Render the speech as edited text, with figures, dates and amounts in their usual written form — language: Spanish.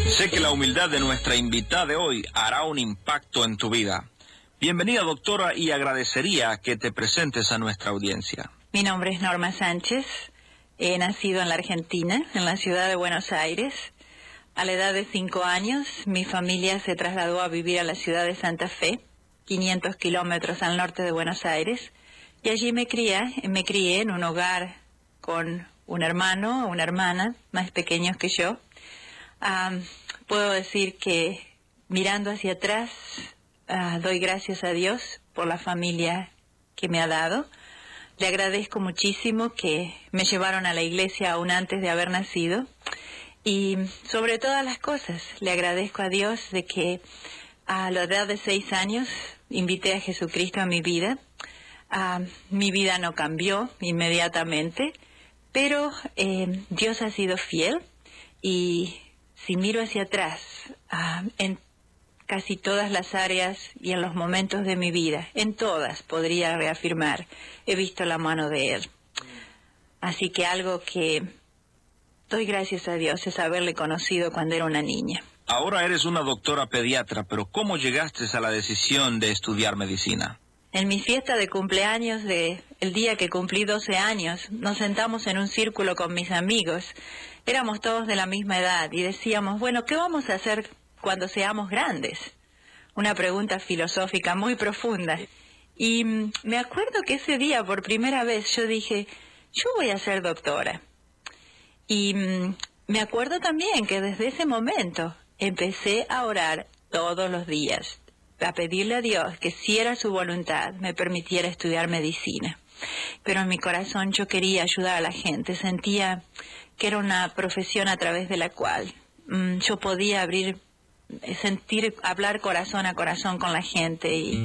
Sé que la humildad de nuestra invitada de hoy hará un impacto en tu vida. Bienvenida, doctora, y agradecería que te presentes a nuestra audiencia. Mi nombre es Norma Sánchez. He nacido en la Argentina, en la ciudad de Buenos Aires. A la edad de 5 años, mi familia se trasladó a vivir a la ciudad de Santa Fe, 500 kilómetros al norte de Buenos Aires, y allí me crié en un hogar con un hermano o una hermana más pequeños que yo. Puedo decir que mirando hacia atrás, doy gracias a Dios por la familia que me ha dado. Le agradezco muchísimo que me llevaron a la iglesia aún antes de haber nacido. Y sobre todas las cosas, le agradezco a Dios de que a la edad de 6 años invité a Jesucristo a mi vida. Mi vida no cambió inmediatamente, pero Dios ha sido fiel. Y si miro hacia atrás, en casi todas las áreas y en los momentos de mi vida, en todas podría reafirmar, he visto la mano de Él. Así que algo que doy gracias a Dios es haberle conocido cuando era una niña. Ahora eres una doctora pediatra, pero ¿cómo llegaste a la decisión de estudiar medicina? En mi fiesta de cumpleaños, el día que cumplí 12 años, nos sentamos en un círculo con mis amigos. Éramos todos de la misma edad y decíamos, bueno, ¿qué vamos a hacer cuando seamos grandes? Una pregunta filosófica muy profunda. Y me acuerdo que ese día, por primera vez, yo dije, yo voy a ser doctora. Y me acuerdo también que desde ese momento empecé a orar todos los días, a pedirle a Dios que si era su voluntad me permitiera estudiar medicina. Pero en mi corazón yo quería ayudar a la gente, sentía que era una profesión a través de la cual yo podía hablar corazón a corazón con la gente y